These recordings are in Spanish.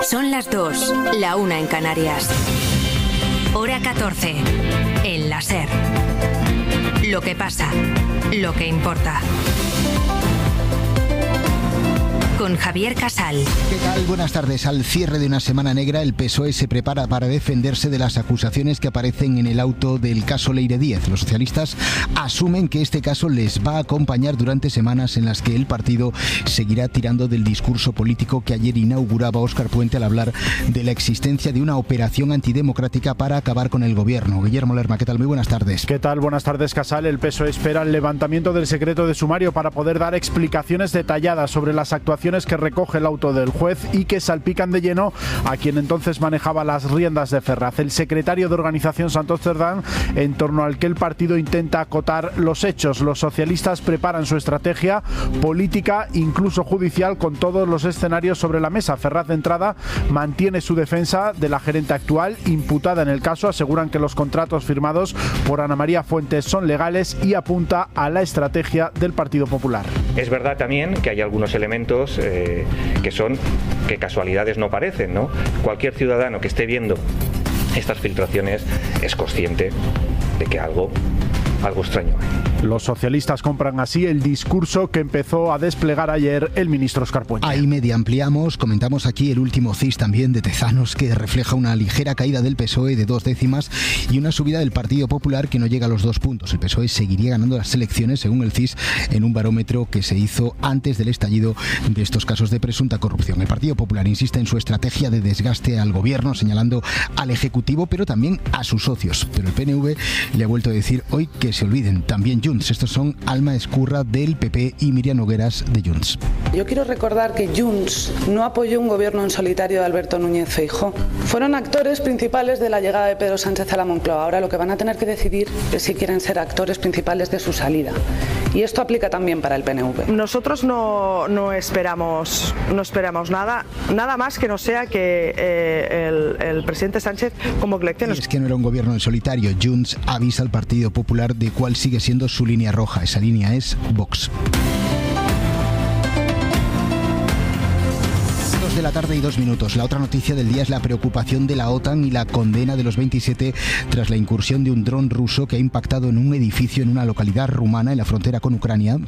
Son las 2, la 1 en Canarias. Hora 14, en la SER. Lo que pasa, lo que importa. Con Javier Casal. ¿Qué tal? Buenas tardes. Al cierre de una semana negra, el PSOE se prepara para defenderse de las acusaciones que aparecen en el auto del caso Leire Díez. Los socialistas asumen que este caso les va a acompañar durante semanas en las que el partido seguirá tirando del discurso político que ayer inauguraba Óscar Puente al hablar de la existencia de una operación antidemocrática para acabar con el gobierno. Guillermo Lerma, ¿qué tal? Muy buenas tardes. ¿Qué tal? Buenas tardes, Casal. El PSOE espera el levantamiento del secreto de sumario para poder dar explicaciones detalladas sobre las actuaciones que recoge el auto del juez y que salpican de lleno a quien entonces manejaba las riendas de Ferraz, el secretario de Organización Santos Cerdán, en torno al que el partido intenta acotar los hechos. Los socialistas preparan su estrategia política, incluso judicial, con todos los escenarios sobre la mesa. Ferraz, de entrada, mantiene su defensa de la gerente actual, imputada en el caso. Aseguran que los contratos firmados por Ana María Fuentes son legales y apunta a la estrategia del Partido Popular. Es verdad también que hay algunos elementos que casualidades no parecen, ¿no? Cualquier ciudadano que esté viendo estas filtraciones es consciente de que algo extraño hay. Los socialistas compran así el discurso que empezó a desplegar ayer el ministro Óscar Puente. Ahí media ampliamos, comentamos aquí el último CIS también de Tezanos, que refleja una ligera caída del PSOE de 2 décimas y una subida del Partido Popular que no llega a los 2 puntos. El PSOE seguiría ganando las elecciones, según el CIS, en un barómetro que se hizo antes del estallido de estos casos de presunta corrupción. El Partido Popular insiste en su estrategia de desgaste al gobierno, señalando al Ejecutivo, pero también a sus socios. Pero el PNV le ha vuelto a decir hoy que se olviden también Junts. Estos son Alma Escurra del PP y Miriam Nogueras de Junts. Yo quiero recordar que Junts no apoyó un gobierno en solitario de Alberto Núñez Feijóo. Fueron actores principales de la llegada de Pedro Sánchez a la Moncloa. Ahora lo que van a tener que decidir es si quieren ser actores principales de su salida. Y esto aplica también para el PNV. Nosotros no esperamos nada más que no sea que el presidente Sánchez convoque elecciones. Y es que no era un gobierno en solitario. Junts avisa al Partido Popular de cuál sigue siendo su línea roja. Esa línea es Vox. 2 de la tarde y 2 minutos. La otra noticia del día es la preocupación de la OTAN y la condena de los 27 tras la incursión de un dron ruso que ha impactado en un edificio en una localidad rumana en la frontera con Ucrania.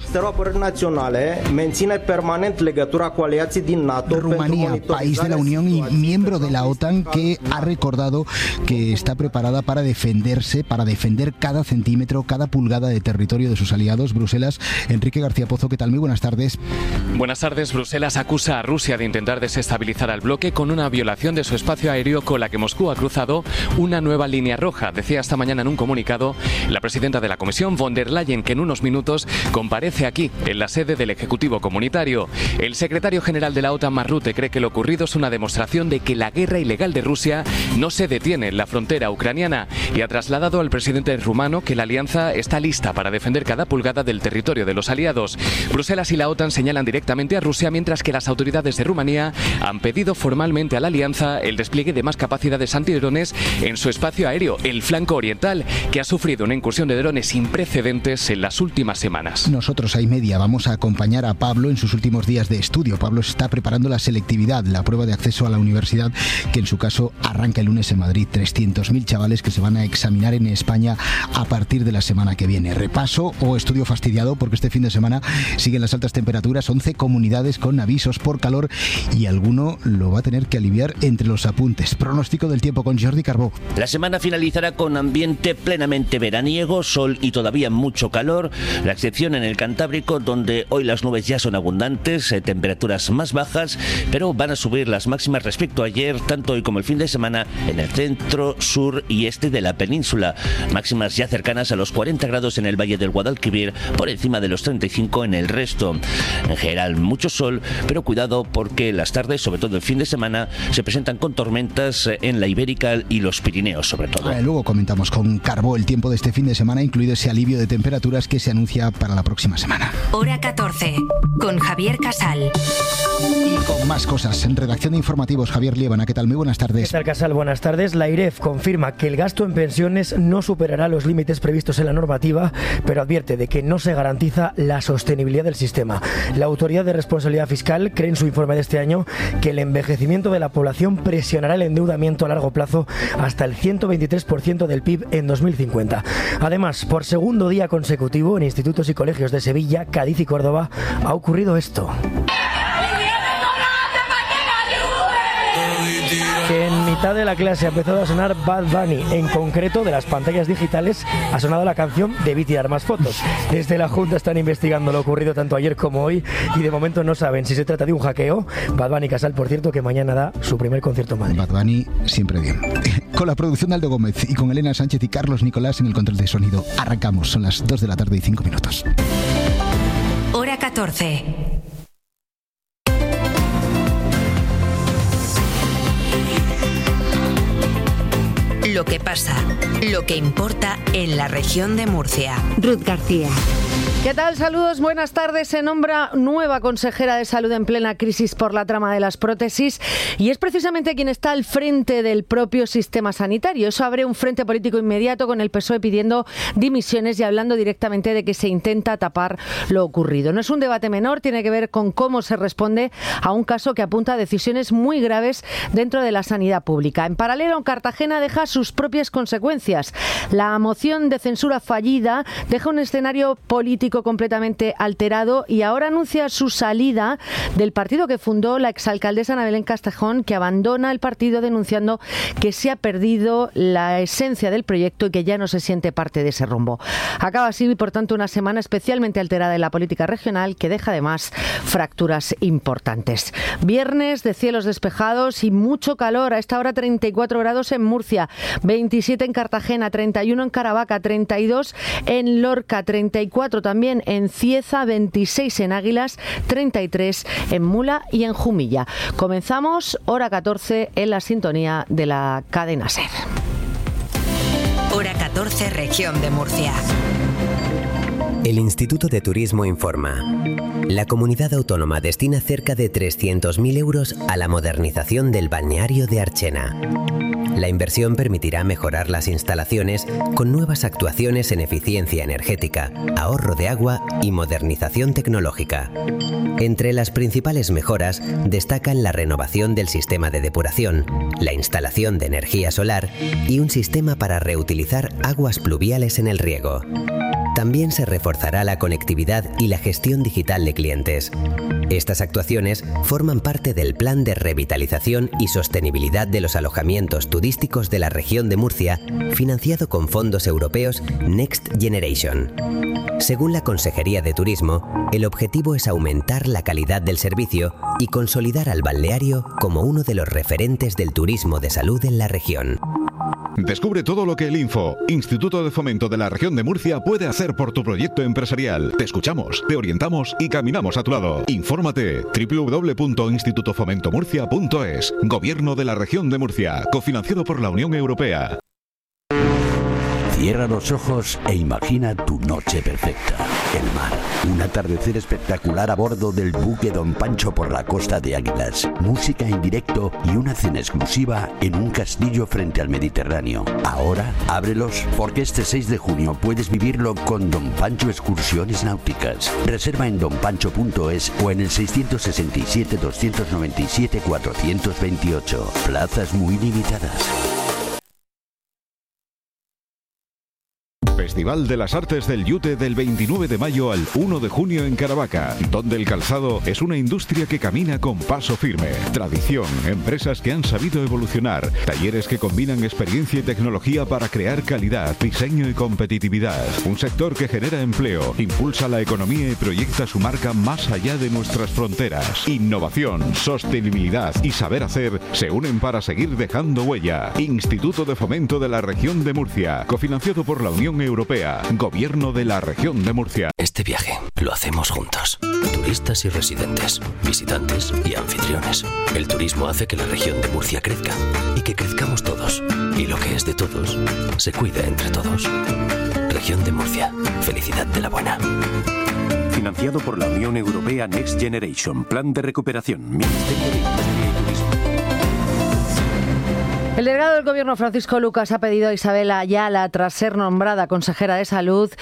Rumanía, país de la Unión y miembro de la OTAN, que ha recordado que está preparada para defenderse, para defender cada centímetro, cada pulgada de territorio de sus aliados. Bruselas, Enrique García Pozo, ¿qué tal? Muy buenas tardes. Buenas tardes. Bruselas acusa a Rusia de intentar desestabilizar al bloque con una violación de su espacio aéreo con la que Moscú ha cruzado una nueva línea roja. Decía esta mañana en un comunicado la presidenta de la Comisión, von der Leyen, que en unos minutos comparece aquí, en la sede del Ejecutivo Comunitario. El secretario general de la OTAN, Mark Rutte, cree que lo ocurrido es una demostración de que la guerra ilegal de Rusia no se detiene en la frontera ucraniana y ha trasladado al presidente rumano que la alianza está lista para defender cada pulgada del territorio de los aliados. Bruselas y la OTAN señalan directamente a Rusia, mientras que las autoridades de Rumanía han pedido formalmente a la alianza el despliegue de más capacidades antidrones en su espacio aéreo, el flanco oriental, que ha sufrido una incursión de drones sin precedentes en las últimas semanas. Nosotros a media vamos a acompañar a Pablo en sus últimos días de estudio. Pablo está preparando la selectividad, la prueba de acceso a la universidad, que en su caso arranca el lunes en Madrid. 300.000 chavales que se van a examinar en España a partir de la semana que viene. Repaso o estudio fastidiado porque este fin de semana siguen las altas temperaturas, 11 comunidades con avisos por calor y alguno lo va a tener que aliviar entre los apuntes. Pronóstico del tiempo con Jordi Carbó. La semana finalizará con ambiente plenamente veraniego, sol y todavía mucho calor, la excepción en el Cantábrico, donde hoy las nubes ya son abundantes, temperaturas más bajas, pero van a subir las máximas respecto a ayer, tanto hoy como el fin de semana, en el centro, sur y este de la península. Máximas ya cercanas a los 40 grados en el Valle del Guadalquivir, por encima de los 35 en el resto. En general, mucho sol, pero cuidado porque las tardes, sobre todo el fin de semana, se presentan con tormentas en la Ibérica y los Pirineos, sobre todo. Luego comentamos con Carbó el tiempo de este fin de semana, incluido ese alivio de temperaturas que se anuncia para la próxima semana. Hora 14, con Javier Casal. Y con más cosas, en redacción de informativos, Javier Liébana, ¿qué tal? Muy buenas tardes. ¿Qué tal, Casal? Buenas tardes. La IREF confirma que el gasto en pensiones no superará los límites previstos en la normativa, pero advierte de que no se garantiza la sostenibilidad del sistema. La Autoridad de Responsabilidad Fiscal cree en su informe de este año que el envejecimiento de la población presionará el endeudamiento a largo plazo hasta el 123% del PIB en 2050. Además, por segundo día consecutivo en institutos y colegios de Sevilla, Cádiz y Córdoba ha ocurrido esto. Que en mitad de la clase ha empezado a sonar Bad Bunny. En concreto, de las pantallas digitales ha sonado la canción Debí tirar más fotos. Desde la Junta están investigando lo ocurrido tanto ayer como hoy y de momento no saben si se trata de un hackeo. Bad Bunny Casal, por cierto, que mañana da su primer concierto en Madrid. Bad Bunny siempre bien. Con la producción de Aldo Gómez y con Elena Sánchez y Carlos Nicolás en el control de sonido. Arrancamos, son las 2 de la tarde y 5 minutos. Hora 14. Lo que pasa, lo que importa en la región de Murcia. Ruth García. ¿Qué tal? Saludos, buenas tardes. Se nombra nueva consejera de salud en plena crisis por la trama de las prótesis y es precisamente quien está al frente del propio sistema sanitario. Eso abre un frente político inmediato con el PSOE pidiendo dimisiones y hablando directamente de que se intenta tapar lo ocurrido. No es un debate menor, tiene que ver con cómo se responde a un caso que apunta a decisiones muy graves dentro de la sanidad pública. En paralelo, Cartagena deja sus propias consecuencias. La moción de censura fallida deja un escenario político completamente alterado y ahora anuncia su salida del partido que fundó la exalcaldesa Ana Belén Castejón, que abandona el partido denunciando que se ha perdido la esencia del proyecto y que ya no se siente parte de ese rumbo. Acaba así, por tanto, una semana especialmente alterada en la política regional que deja además fracturas importantes. Viernes de cielos despejados y mucho calor. A esta hora 34 grados en Murcia, 27 en Cartagena, 31 en Caravaca, 32 en Lorca, 34 también en Cieza, 26 en Águilas, 33 en Mula y en Jumilla. Comenzamos hora 14 en la sintonía de la cadena SER. Hora 14, región de Murcia. El Instituto de Turismo informa. La comunidad autónoma destina cerca de 300.000 euros a la modernización del balneario de Archena. La inversión permitirá mejorar las instalaciones con nuevas actuaciones en eficiencia energética, ahorro de agua y modernización tecnológica. Entre las principales mejoras destacan la renovación del sistema de depuración, la instalación de energía solar y un sistema para reutilizar aguas pluviales en el riego. También se reforzará la conectividad y la gestión digital de clientes. Estas actuaciones forman parte del Plan de Revitalización y Sostenibilidad de los Alojamientos Turísticos de la región de Murcia, financiado con fondos europeos Next Generation. Según la Consejería de Turismo, el objetivo es aumentar la calidad del servicio y consolidar al balneario como uno de los referentes del turismo de salud en la región. Descubre todo lo que el INFO, Instituto de Fomento de la Región de Murcia, puede hacer por tu proyecto empresarial. Te escuchamos, te orientamos y caminamos a tu lado. Infórmate www.institutofomentomurcia.es. Gobierno de la Región de Murcia, cofinanciado por la Unión Europea. Cierra los ojos e imagina tu noche perfecta. El mar, un atardecer espectacular a bordo del buque Don Pancho por la costa de Águilas, música en directo y una cena exclusiva en un castillo frente al Mediterráneo. Ahora, ábrelos porque este 6 de junio puedes vivirlo con Don Pancho Excursiones Náuticas. Reserva en donpancho.es o en el 667-297-428. Plazas muy limitadas. Festival de las Artes del Yute del 29 de mayo al 1 de junio en Caravaca, donde el calzado es una industria que camina con paso firme. Tradición, empresas que han sabido evolucionar, talleres que combinan experiencia y tecnología para crear calidad, diseño y competitividad. Un sector que genera empleo, impulsa la economía y proyecta su marca más allá de nuestras fronteras. Innovación, sostenibilidad y saber hacer se unen para seguir dejando huella. Instituto de Fomento de la Región de Murcia, cofinanciado por la Unión Europea. Gobierno de la Región de Murcia. Este viaje lo hacemos juntos. Turistas y residentes, visitantes y anfitriones. El turismo hace que la región de Murcia crezca y que crezcamos todos. Y lo que es de todos, se cuida entre todos. Región de Murcia. Felicidad de la buena. Financiado por la Unión Europea Next Generation. Plan de recuperación. Ministerio de Industria y Turismo. El delegado del Gobierno, Francisco Lucas, ha pedido a Isabel Ayala, tras ser nombrada consejera de Salud,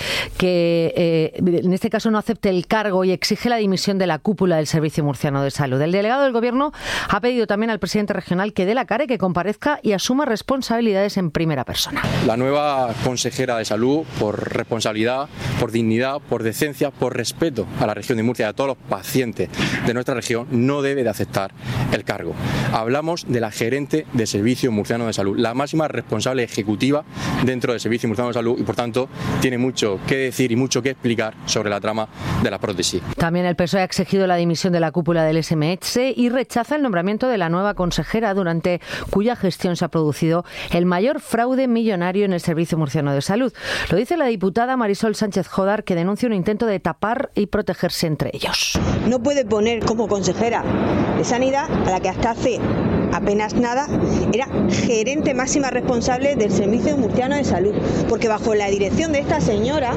que en este caso no acepte el cargo y exige la dimisión de la cúpula del Servicio Murciano de Salud. El delegado del Gobierno ha pedido también al presidente regional que dé la cara y que comparezca y asuma responsabilidades en primera persona. La nueva consejera de Salud, por responsabilidad, por dignidad, por decencia, por respeto a la región de Murcia y a todos los pacientes de nuestra región, no debe de aceptar el cargo. Hablamos de la gerente del Servicio Murciano de Salud, la máxima responsable ejecutiva dentro del Servicio Murciano de Salud y, por tanto, tiene mucho que decir y mucho que explicar sobre la trama de la prótesis. También el PSOE ha exigido la dimisión de la cúpula del SMH y rechaza el nombramiento de la nueva consejera, durante cuya gestión se ha producido el mayor fraude millonario en el Servicio Murciano de Salud. Lo dice la diputada Marisol Sánchez Jodar, que denuncia un intento de tapar y protegerse entre ellos. No puede poner como consejera de Sanidad a la que hasta hace apenas nada era gerente máxima responsable del Servicio Murciano de Salud, porque bajo la dirección de esta señora,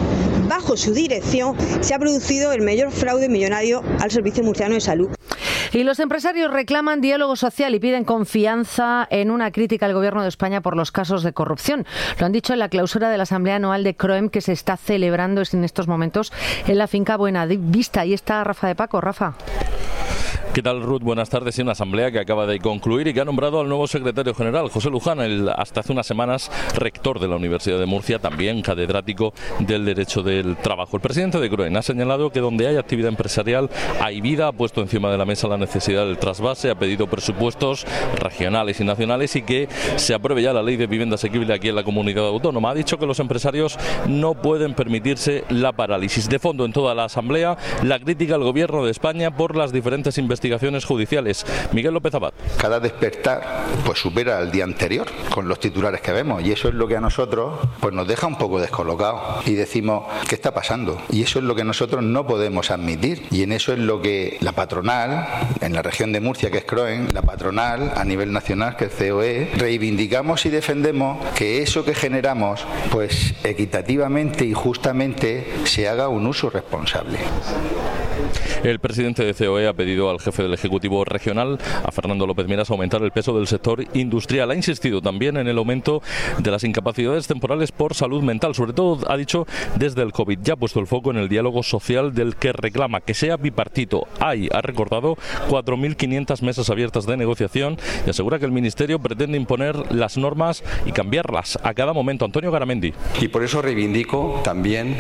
bajo su dirección, se ha producido el mayor fraude millonario al Servicio Murciano de Salud. Y los empresarios reclaman diálogo social y piden confianza en una crítica al Gobierno de España por los casos de corrupción. Lo han dicho en la clausura de la Asamblea Anual de CROEM, que se está celebrando en estos momentos en la finca Buenavista. Ahí está Rafa de Paco. Rafa. ¿Qué tal, Ruth? Buenas tardes. Y una asamblea que acaba de concluir y que ha nombrado al nuevo secretario general, José Luján, el hasta hace unas semanas rector de la Universidad de Murcia, también catedrático del Derecho del Trabajo. El presidente de CROEM ha señalado que donde hay actividad empresarial hay vida, ha puesto encima de la mesa la necesidad del trasvase, ha pedido presupuestos regionales y nacionales y que se apruebe ya la ley de vivienda asequible aquí en la comunidad autónoma. Ha dicho que los empresarios no pueden permitirse la parálisis. De fondo, en toda la asamblea, la crítica al Gobierno de España por las diferentes investigaciones judiciales. Miguel López Abad. Cada despertar pues supera al día anterior con los titulares que vemos, y eso es lo que a nosotros pues nos deja un poco descolocados y decimos, ¿qué está pasando? Y eso es lo que nosotros no podemos admitir, y en eso es lo que la patronal en la región de Murcia, que es CROEM, la patronal a nivel nacional, que es COE, reivindicamos y defendemos que eso que generamos pues equitativamente y justamente se haga un uso responsable. El presidente de COE ha pedido al jefe del Ejecutivo Regional, a Fernando López Miras, aumentar el peso del sector industrial. Ha insistido también en el aumento de las incapacidades temporales por salud mental. Sobre todo, ha dicho, desde el COVID. Ya ha puesto el foco en el diálogo social, del que reclama que sea bipartito. Hay, ha recordado, 4.500 mesas abiertas de negociación y asegura que el Ministerio pretende imponer las normas y cambiarlas a cada momento. Antonio Garamendi. Y por eso reivindico también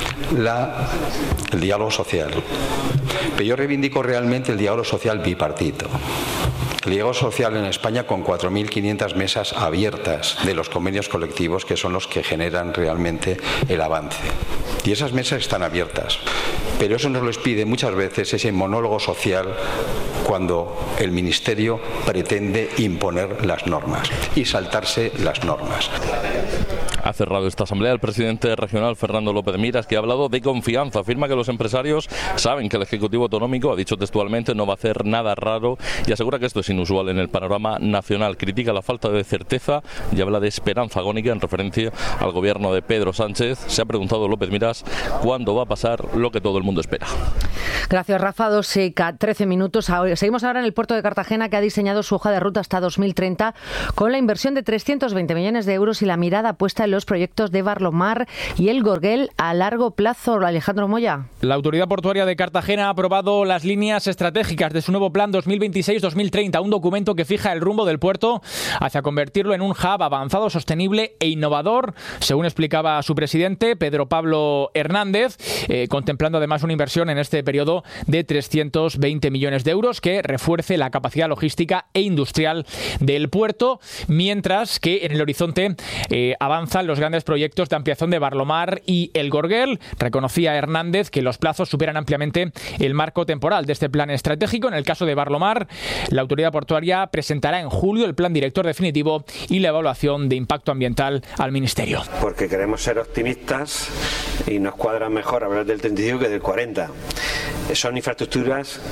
el diálogo social. Pero yo reivindico realmente el diálogo social bipartito. El diálogo social en España con 4.500 mesas abiertas de los convenios colectivos, que son los que generan realmente el avance. Y esas mesas están abiertas. Pero eso nos lo pide muchas veces ese monólogo social cuando el Ministerio pretende imponer las normas y saltarse las normas. Ha cerrado esta asamblea el presidente regional, Fernando López Miras, que ha hablado de confianza. Afirma que los empresarios saben que el Ejecutivo Autonómico, ha dicho textualmente, no va a hacer nada raro y asegura que esto es inusual en el panorama nacional. Critica la falta de certeza y habla de esperanza agónica en referencia al gobierno de Pedro Sánchez. Se ha preguntado López Miras cuándo va a pasar lo que todo el mundo espera. Gracias, Rafa. 2:13 minutos. Seguimos ahora en el puerto de Cartagena, que ha diseñado su hoja de ruta hasta 2030 con la inversión de 320 millones de euros y la mirada puesta en los proyectos de Barlomar y el Gorguel a largo plazo. Alejandro Moya. La Autoridad Portuaria de Cartagena ha aprobado las líneas estratégicas de su nuevo plan 2026-2030, un documento que fija el rumbo del puerto hacia convertirlo en un hub avanzado, sostenible e innovador, según explicaba su presidente, Pedro Pablo Hernández, contemplando además una inversión en este periodo de 320 millones de euros que refuerce la capacidad logística e industrial del puerto, mientras que en el horizonte avanzan los grandes proyectos de ampliación de Barlomar y el Gorguel. Reconocía Hernández que los plazos superan ampliamente el marco temporal de este plan estratégico. En el caso de Barlomar, la autoridad portuaria presentará en julio el plan director definitivo y la evaluación de impacto ambiental al Ministerio. Porque queremos ser optimistas y nos cuadra mejor hablar del 35 que del 40. Son infraestructuras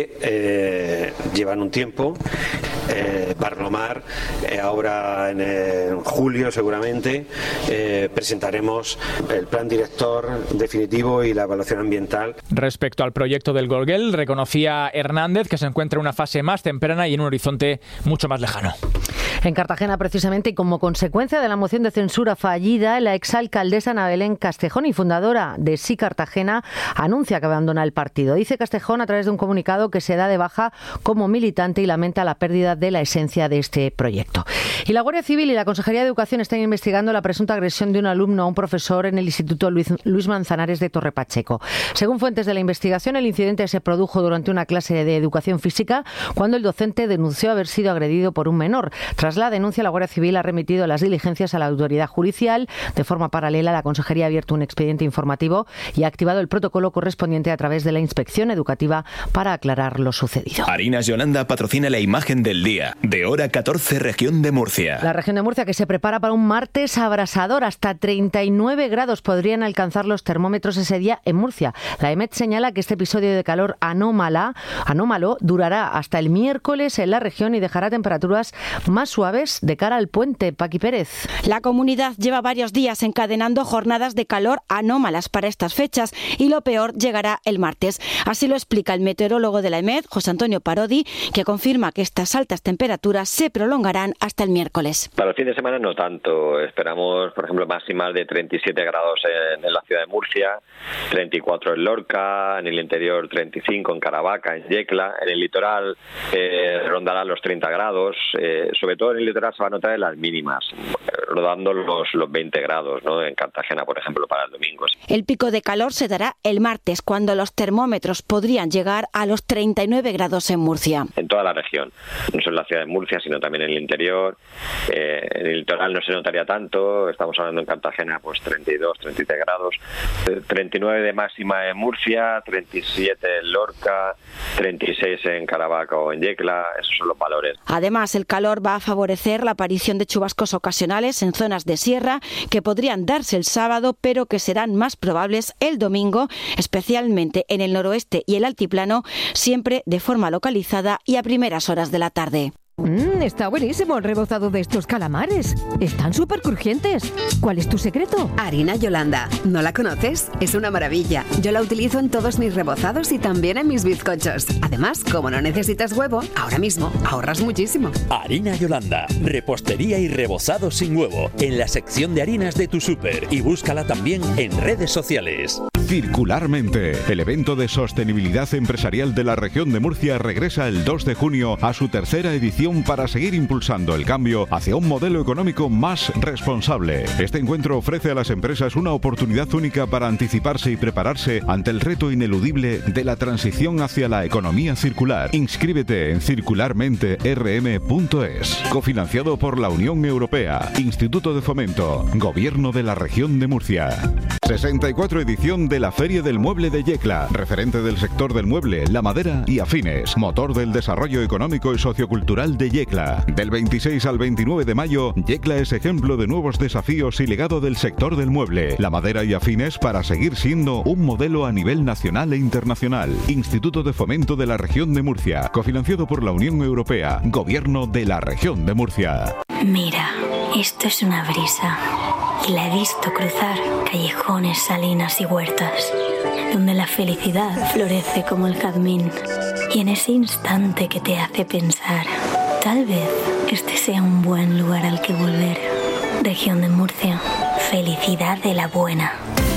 que llevan un tiempo. Barlomar, ahora en julio seguramente presentaremos el plan director definitivo y la evaluación ambiental. Respecto al proyecto del Gorguel, reconocía Hernández que se encuentra en una fase más temprana y en un horizonte mucho más lejano. En Cartagena, precisamente, y como consecuencia de la moción de censura fallida, la exalcaldesa Ana Belén Castejón y fundadora de Sí Cartagena anuncia que abandona el partido. Dice Castejón a través de un comunicado que se da de baja como militante y lamenta la pérdida de la esencia de este proyecto. Y la Guardia Civil y la Consejería de Educación están investigando la presunta agresión de un alumno a un profesor en el Instituto Luis Manzanares de Torre Pacheco. Según fuentes de la investigación, el incidente se produjo durante una clase de educación física cuando el docente denunció haber sido agredido por un menor. Tras la denuncia, la Guardia Civil ha remitido las diligencias a la autoridad judicial. De forma paralela, la Consejería ha abierto un expediente informativo y ha activado el protocolo correspondiente a través de la Inspección Educativa para aclarar lo sucedido. Harinas Yolanda patrocina la imagen del día, de hora 14, región de Murcia. La región de Murcia, que se prepara para un martes abrasador. Hasta 39 grados podrían alcanzar los termómetros ese día en Murcia. La EMET señala que este episodio de calor anómalo durará hasta el miércoles en la región y dejará temperaturas más suaves de cara al puente. Paqui Pérez. La comunidad lleva varios días encadenando jornadas de calor anómalas para estas fechas y lo peor llegará el martes. Así lo explica el meteorólogo de la EMET, José Antonio Parodi, que confirma que estas altas temperaturas se prolongarán hasta el miércoles. Para el fin de semana no tanto. Esperamos, por ejemplo, máximas de 37 grados en la ciudad de Murcia, 34 en Lorca, en el interior 35 en Caravaca, en Yecla, en el litoral rondarán los 30 grados, sobre todo en el litoral se va a notar en las mínimas, rodando los 20 grados, ¿no? En Cartagena, por ejemplo, para el domingo. El pico de calor se dará el martes, cuando los termómetros podrían llegar a los 39 grados en Murcia. En toda la región, no solo en la ciudad de Murcia, sino también en el interior. En el litoral no se notaría tanto, estamos hablando en Cartagena pues 32, 33 grados, 39 de máxima en Murcia, 37 en Lorca, 36 en Caravaca o en Yecla, esos son los valores. Además, el calor va a favorecer la aparición de chubascos ocasionales en zonas de sierra que podrían darse el sábado, pero que serán más probables el domingo, especialmente en el noroeste y el altiplano, siempre de forma localizada y a primeras horas de la tarde. Está buenísimo el rebozado de estos calamares. Están súper crujientes. ¿Cuál es tu secreto? Harina Yolanda. ¿No la conoces? Es una maravilla. Yo la utilizo en todos mis rebozados y también en mis bizcochos. Además, como no necesitas huevo, ahora mismo ahorras muchísimo. Harina Yolanda. Repostería y rebozado sin huevo. En la sección de harinas de tu súper. Y búscala también en redes sociales. Circularmente, el evento de sostenibilidad empresarial de la región de Murcia regresa el 2 de junio a su tercera edición para seguir impulsando el cambio hacia un modelo económico más responsable. Este encuentro ofrece a las empresas una oportunidad única para anticiparse y prepararse ante el reto ineludible de la transición hacia la economía circular. Inscríbete en circularmente.rm.es. Cofinanciado por la Unión Europea, Instituto de Fomento, Gobierno de la Región de Murcia. 64 edición de la Feria del Mueble de Yecla, referente del sector del mueble, la madera y afines, motor del desarrollo económico y sociocultural de Yecla. Del 26 al 29 de mayo, Yecla es ejemplo de nuevos desafíos y legado del sector del mueble, la madera y afines para seguir siendo un modelo a nivel nacional e internacional. Instituto de Fomento de la Región de Murcia, cofinanciado por la Unión Europea, Gobierno de la Región de Murcia. Mira, esto es una brisa. Y la he visto cruzar callejones, salinas y huertas, donde la felicidad florece como el jazmín. Y en ese instante que te hace pensar, tal vez este sea un buen lugar al que volver. Región de Murcia, felicidad de la buena.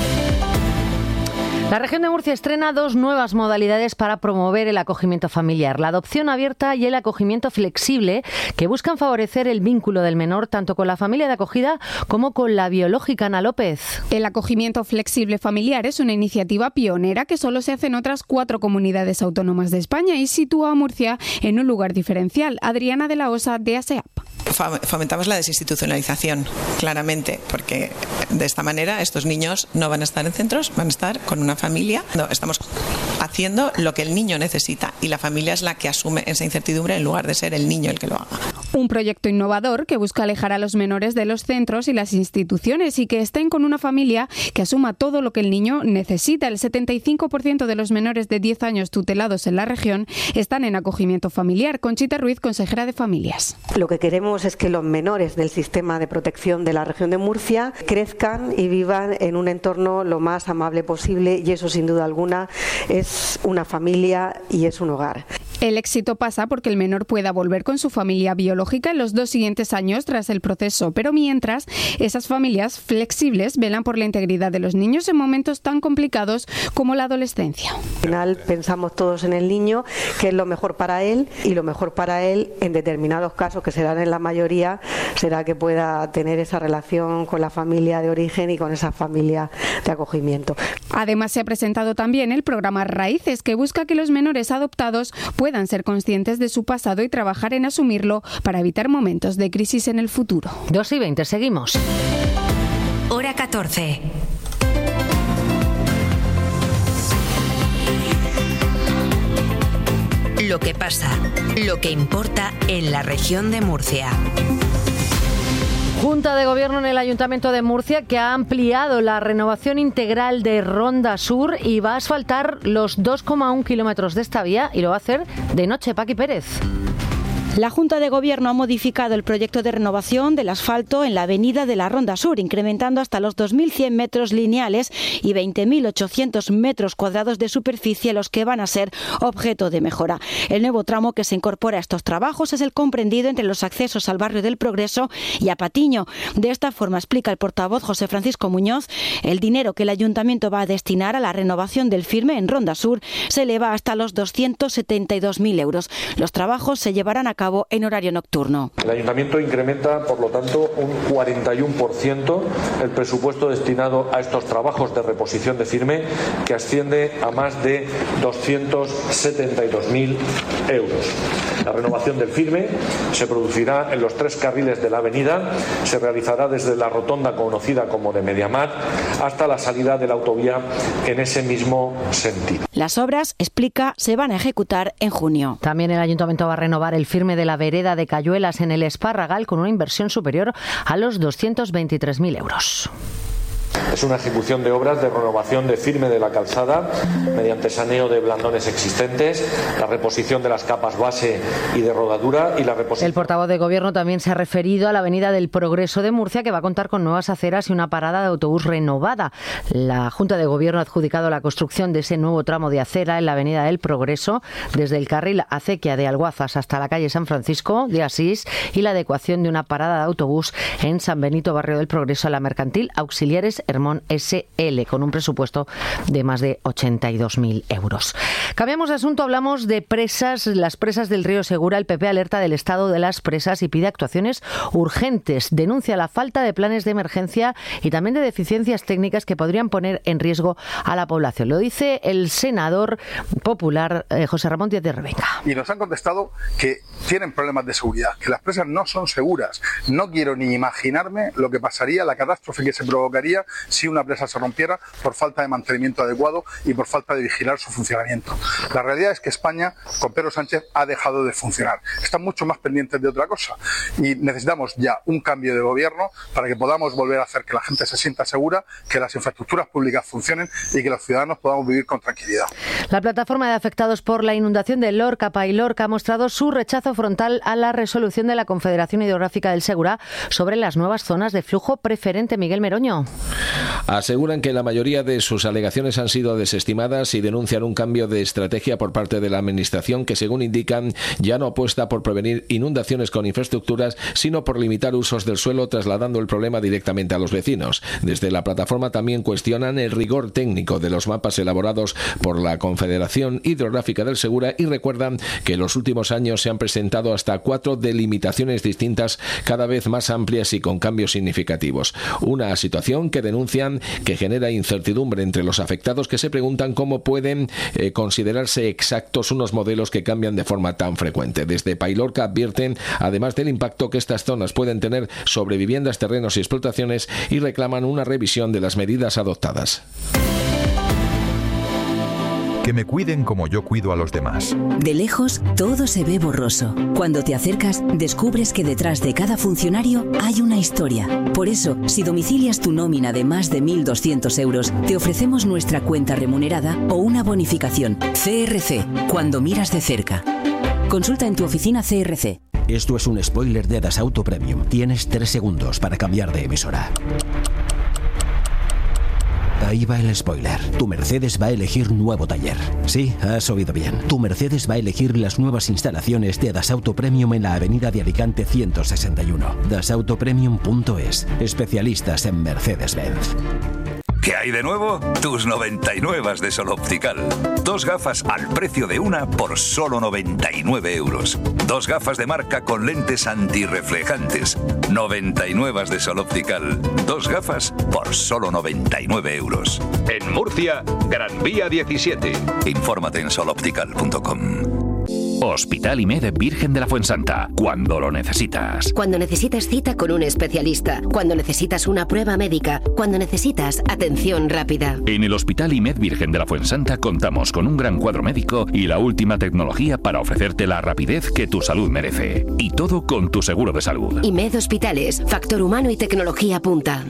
La región de Murcia estrena 2 nuevas modalidades para promover el acogimiento familiar, la adopción abierta y el acogimiento flexible, que buscan favorecer el vínculo del menor tanto con la familia de acogida como con la biológica. Ana López. El acogimiento flexible familiar es una iniciativa pionera que solo se hace en otras 4 comunidades autónomas de España y sitúa a Murcia en un lugar diferencial. Adriana de la Osa, de ASEAP. Fomentamos la desinstitucionalización, claramente, porque de esta manera estos niños no van a estar en centros, van a estar con una familia. No, estamos haciendo lo que el niño necesita y la familia es la que asume esa incertidumbre en lugar de ser el niño el que lo haga. Un proyecto innovador que busca alejar a los menores de los centros y las instituciones y que estén con una familia que asuma todo lo que el niño necesita. El 75% de los menores de 10 años tutelados en la región están en acogimiento familiar. Conchita Ruiz, consejera de Familias. Lo que queremos es que los menores del sistema de protección de la región de Murcia crezcan y vivan en un entorno lo más amable posible y eso sin duda alguna es una familia y es un hogar. El éxito pasa porque el menor pueda volver con su familia biológica en los 2 siguientes años tras el proceso, pero mientras, esas familias flexibles velan por la integridad de los niños en momentos tan complicados como la adolescencia. Al final pensamos todos en el niño, que es lo mejor para él, y lo mejor para él en determinados casos, que serán en la mayoría, será que pueda tener esa relación con la familia de origen y con esa familia de acogimiento. Además, se ha presentado también el programa Raíces, que busca que los menores adoptados puedan ser conscientes de su pasado y trabajar en asumirlo para evitar momentos de crisis en el futuro. 2:20, seguimos. Hora 14. Lo que pasa, lo que importa en la región de Murcia. Junta de Gobierno en el Ayuntamiento de Murcia, que ha ampliado la renovación integral de Ronda Sur y va a asfaltar los 2,1 kilómetros de esta vía, y lo va a hacer de noche. Paqui Pérez. La Junta de Gobierno ha modificado el proyecto de renovación del asfalto en la avenida de la Ronda Sur, incrementando hasta los 2.100 metros lineales y 20.800 metros cuadrados de superficie, los que van a ser objeto de mejora. El nuevo tramo que se incorpora a estos trabajos es el comprendido entre los accesos al barrio del Progreso y a Patiño. De esta forma, explica el portavoz José Francisco Muñoz, el dinero que el Ayuntamiento va a destinar a la renovación del firme en Ronda Sur se eleva hasta los 272.000 euros. Los trabajos se llevarán a cabo en horario nocturno. El Ayuntamiento incrementa, por lo tanto, un 41% el presupuesto destinado a estos trabajos de reposición de firme, que asciende a más de 272.000 euros. La renovación del firme se producirá en los 3 carriles de la avenida, se realizará desde la rotonda conocida como de Mediamar hasta la salida de la autovía en ese mismo sentido. Las obras, explica, se van a ejecutar en junio. También el Ayuntamiento va a renovar el firme de la vereda de Cayuelas en el Espárragal con una inversión superior a los 223.000 euros. Es una ejecución de obras de renovación de firme de la calzada mediante saneo de blandones existentes, la reposición de las capas base y de rodadura y la reposición. El portavoz de Gobierno también se ha referido a la avenida del Progreso de Murcia, que va a contar con nuevas aceras y una parada de autobús renovada. La Junta de Gobierno ha adjudicado la construcción de ese nuevo tramo de acera en la avenida del Progreso, desde el carril Acequia de Alguazas hasta la calle San Francisco de Asís, y la adecuación de una parada de autobús en San Benito, barrio del Progreso, a la Mercantil Auxiliares Hermón SL, con un presupuesto de más de 82.000 euros. Cambiamos de asunto, hablamos de presas, las presas del río Segura. El PP alerta del estado de las presas y pide actuaciones urgentes. Denuncia la falta de planes de emergencia y también de deficiencias técnicas que podrían poner en riesgo a la población. Lo dice el senador popular José Ramón Díaz de Revenga. Y nos han contestado que tienen problemas de seguridad, que las presas no son seguras. No quiero ni imaginarme lo que pasaría, la catástrofe que se provocaría si una presa se rompiera por falta de mantenimiento adecuado y por falta de vigilar su funcionamiento. La realidad es que España, con Pedro Sánchez, ha dejado de funcionar. Están mucho más pendientes de otra cosa y necesitamos ya un cambio de gobierno para que podamos volver a hacer que la gente se sienta segura, que las infraestructuras públicas funcionen y que los ciudadanos podamos vivir con tranquilidad. La plataforma de afectados por la inundación de Lorca, Pailorca, ha mostrado su rechazo frontal a la resolución de la Confederación Hidrográfica del Segura sobre las nuevas zonas de flujo preferente. Miguel Meroño. Aseguran que la mayoría de sus alegaciones han sido desestimadas y denuncian un cambio de estrategia por parte de la Administración que, según indican, ya no apuesta por prevenir inundaciones con infraestructuras, sino por limitar usos del suelo, trasladando el problema directamente a los vecinos. Desde la plataforma también cuestionan el rigor técnico de los mapas elaborados por la Confederación Hidrográfica del Segura y recuerdan que en los últimos años se han presentado hasta 4 delimitaciones distintas, cada vez más amplias y con cambios significativos. Una situación que denuncian que genera incertidumbre entre los afectados, que se preguntan cómo pueden considerarse exactos unos modelos que cambian de forma tan frecuente. Desde Pailorca advierten, además del impacto que estas zonas pueden tener sobre viviendas, terrenos y explotaciones, y reclaman una revisión de las medidas adoptadas. Que me cuiden como yo cuido a los demás. De lejos, todo se ve borroso. Cuando te acercas, descubres que detrás de cada funcionario hay una historia. Por eso, si domicilias tu nómina de más de 1.200 euros, te ofrecemos nuestra cuenta remunerada o una bonificación. CRC, cuando miras de cerca. Consulta en tu oficina CRC. Esto es un spoiler de Das Auto Premium. Tienes 3 segundos para cambiar de emisora. Ahí va el spoiler. Tu Mercedes va a elegir nuevo taller. Sí, has oído bien. Tu Mercedes va a elegir las nuevas instalaciones de Dasauto Premium en la avenida de Alicante 161. dasautopremium.es. Especialistas en Mercedes-Benz. ¿Qué hay de nuevo? Tus 99 de Sol Optical. 2 gafas al precio de una por solo 99 euros. 2 gafas de marca con lentes antirreflejantes. 99 de Sol Optical. 2 gafas por solo 99 euros. En Murcia, Gran Vía 17. Infórmate en soloptical.com. Hospital IMED Virgen de la Fuensanta. Cuando lo necesitas. Cuando necesitas cita con un especialista. Cuando necesitas una prueba médica. Cuando necesitas atención rápida. En el Hospital IMED Virgen de la Fuensanta contamos con un gran cuadro médico y la última tecnología para ofrecerte la rapidez que tu salud merece. Y todo con tu seguro de salud. IMED Hospitales. Factor humano y tecnología punta.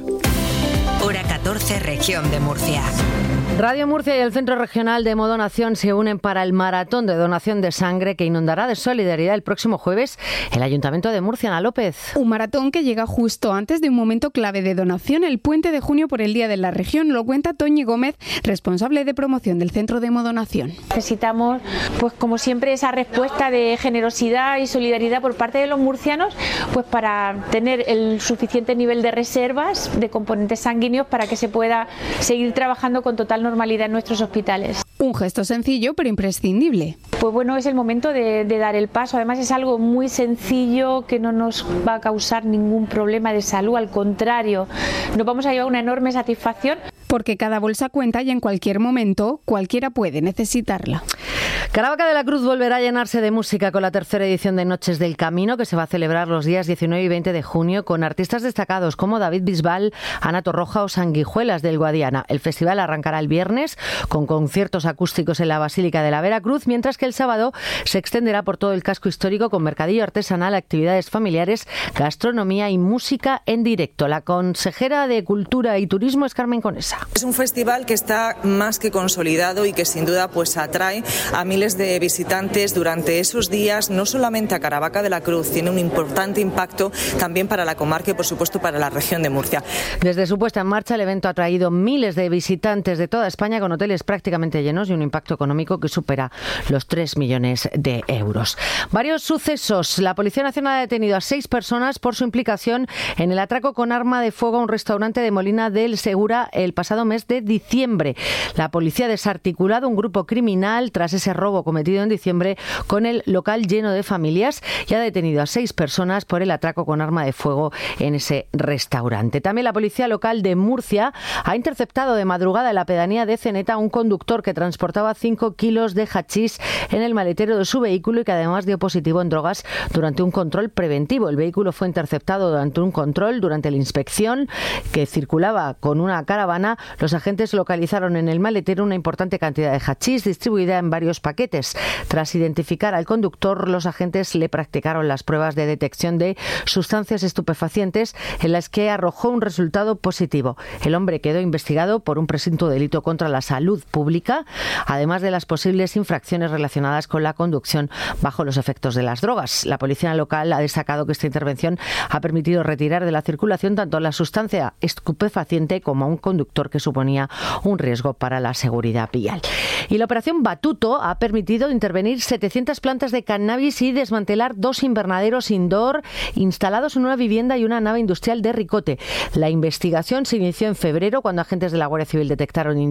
Hora 14, Región de Murcia. Radio Murcia y el Centro Regional de Hemodonación se unen para el maratón de donación de sangre que inundará de solidaridad el próximo jueves el Ayuntamiento de Murcia. Ana López. Un maratón que llega justo antes de un momento clave de donación, el puente de junio por el Día de la Región. Lo cuenta Toñi Gómez, responsable de promoción del Centro de Hemodonación. Necesitamos, pues como siempre, esa respuesta de generosidad y solidaridad por parte de los murcianos, pues para tener el suficiente nivel de reservas de componentes sanguíneos para que se pueda seguir trabajando con total normalidad en nuestros hospitales. Un gesto sencillo pero imprescindible. Pues bueno, es el momento de dar el paso. Además es algo muy sencillo que no nos va a causar ningún problema de salud, al contrario, nos vamos a llevar una enorme satisfacción. Porque cada bolsa cuenta y en cualquier momento cualquiera puede necesitarla. Caravaca de la Cruz volverá a llenarse de música con la tercera edición de Noches del Camino, que se va a celebrar los días 19 y 20 de junio con artistas destacados como David Bisbal, Ana Torroja o Sanguijuelas del Guadiana. El festival arrancará el viernes con conciertos acústicos en la Basílica de la Veracruz, mientras que el sábado se extenderá por todo el casco histórico con mercadillo artesanal, actividades familiares, gastronomía y música en directo. La consejera de Cultura y Turismo es Carmen Conesa. Es un festival que está más que consolidado y que sin duda pues atrae a miles de visitantes durante esos días, no solamente a Caravaca de la Cruz, tiene un importante impacto también para la comarca y por supuesto para la región de Murcia. Desde su puesta en marcha, el evento ha traído miles de visitantes de toda España con hoteles prácticamente llenos y un impacto económico que supera los 3 millones de euros. Varios sucesos. La Policía Nacional ha detenido a 6 personas por su implicación en el atraco con arma de fuego a un restaurante de Molina del Segura el pasado mes de diciembre. La policía ha desarticulado un grupo criminal tras ese robo cometido en diciembre con el local lleno de familias y ha detenido a 6 personas por el atraco con arma de fuego en ese restaurante. También la policía local de Murcia ha interceptado de madrugada en la pedanía de Ceneta a un conductor que transportaba 5 kilos de hachís en el maletero de su vehículo y que además dio positivo en drogas durante un control preventivo. El vehículo fue interceptado durante un control, durante la inspección, que circulaba con una caravana. Los agentes localizaron en el maletero una importante cantidad de hachís distribuida en varios paquetes. Tras identificar al conductor, los agentes le practicaron las pruebas de detección de sustancias estupefacientes en las que arrojó un resultado positivo. El hombre quedó investigado por un presunto delito contra la salud pública, además de las posibles infracciones relacionadas con la conducción bajo los efectos de las drogas. La policía local ha destacado que esta intervención ha permitido retirar de la circulación tanto la sustancia estupefaciente como a un conductor que suponía un riesgo para la seguridad vial. Y la operación Batuto ha permitido intervenir 700 plantas de cannabis y desmantelar 2 invernaderos indoor instalados en una vivienda y una nave industrial de Ricote. La investigación se inició en febrero cuando agentes de la Guardia Civil detectaron